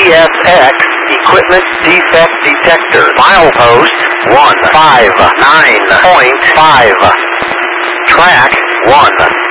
CSX Equipment Defect Detector. Milepost 159.5. Track 1.